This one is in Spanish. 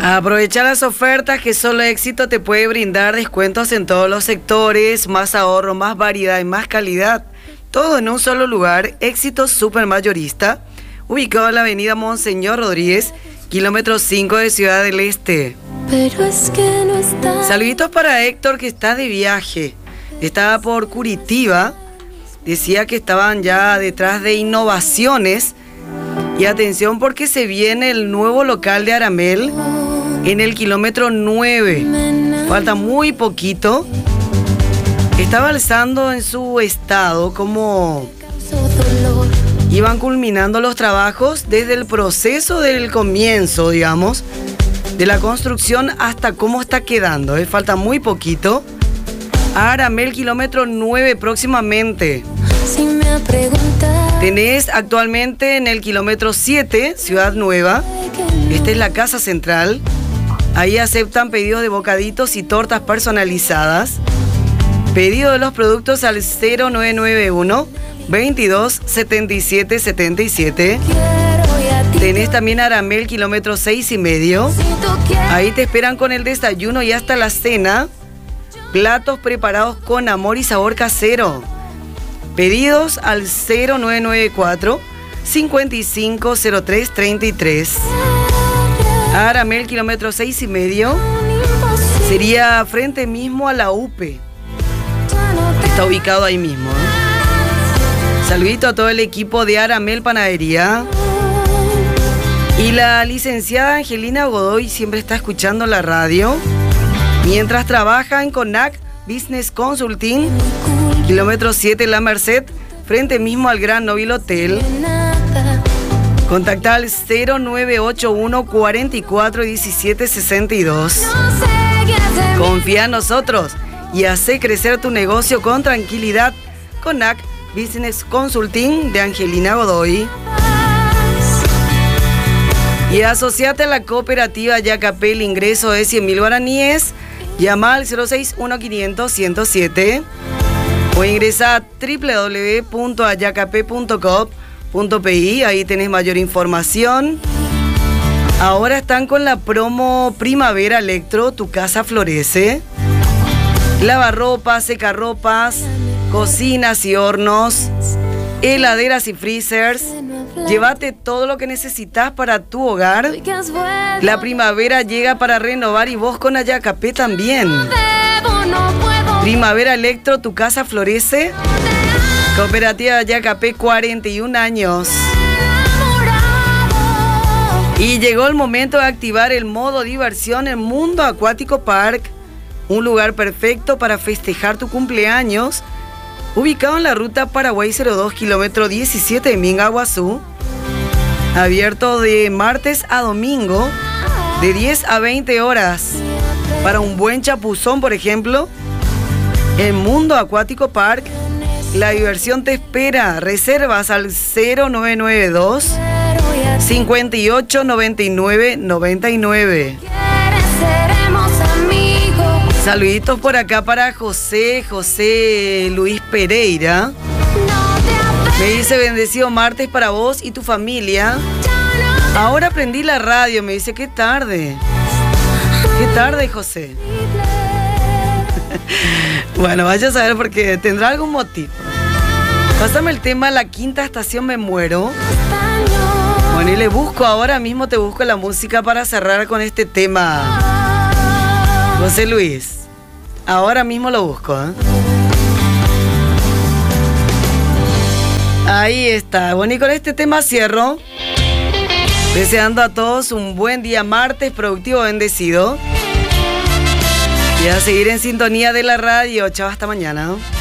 Aprovecha las ofertas que solo Éxito te puede brindar, descuentos en todos los sectores, más ahorro, más variedad y más calidad. Todo en un solo lugar. Éxito Supermayorista, ubicado en la avenida Monseñor Rodríguez, kilómetro 5 de Ciudad del Este. Pero es que no está. Saluditos para Héctor, que está de viaje. Estaba por Curitiba. Decía que estaban ya detrás de innovaciones. Y atención, porque se viene el nuevo local de Aramel en el kilómetro 9. Falta muy poquito. Estaba alzando en su estado cómo iban culminando los trabajos desde el proceso del comienzo, digamos, de la construcción hasta cómo está quedando. Falta muy poquito. Aramel, kilómetro 9 próximamente. Si me preguntas. Tenés actualmente en el kilómetro 7, Ciudad Nueva. Esta es la casa central. Ahí aceptan pedidos de bocaditos y tortas personalizadas. Pedido de los productos al 0991 22 77 77. Tenés también Aramel, kilómetro 6,5. Ahí te esperan con el desayuno y hasta la cena. Platos preparados con amor y sabor casero. Pedidos al 0994 550333. Aramel, kilómetro 6,5. Sería frente mismo a la UPE. Está ubicado ahí mismo. Saludito a todo el equipo de Aramel Panadería. Y la licenciada Angelina Godoy siempre está escuchando la radio mientras trabaja en CONAC Business Consulting, kilómetro 7 La Merced, frente mismo al Gran Novil Hotel. Contacta al 0981 44 17 62. Confía en nosotros y hace crecer tu negocio con tranquilidad. CONAC Business Consulting de Angelina Godoy. Y asociate a la cooperativa Yacapé. El ingreso es 100.000 guaraníes. Llama al 061-500-107 o ingresa a www.ayacapé.com.pi. Ahí tenés mayor información. Ahora están con la promo Primavera Electro, tu casa florece. Lavarropas, secarropas, cocinas y hornos, heladeras y freezers. Llévate todo lo que necesitas para tu hogar. La primavera llega para renovar y vos con Ayacapé también. Primavera Electro, tu casa florece. Cooperativa Ayacapé, 41 años. Y llegó el momento de activar el modo diversión en Mundo Acuático Park. Un lugar perfecto para festejar tu cumpleaños. Ubicado en la ruta Paraguay 02, kilómetro 17 de Mingaguazú. Abierto de martes a domingo, de 10 a 20 horas. Para un buen chapuzón, por ejemplo, en Mundo Acuático Park, la diversión te espera. Reservas al 0992 58 99 99. Saluditos por acá para José Luis Pereira. Me dice: bendecido martes para vos y tu familia. Ahora aprendí la radio, me dice. Qué tarde. Qué tarde, José. Bueno, vaya a saber porque tendrá algún motivo. Pásame el tema La Quinta Estación Me Muero. Bueno, y le busco, ahora mismo te busco la música para cerrar con este tema. José Luis. Ahora mismo lo busco, ¿eh? Ahí está. Bueno, y con este tema cierro. Deseando a todos un buen día martes, productivo, bendecido. Y a seguir en sintonía de la radio. Chao, hasta mañana.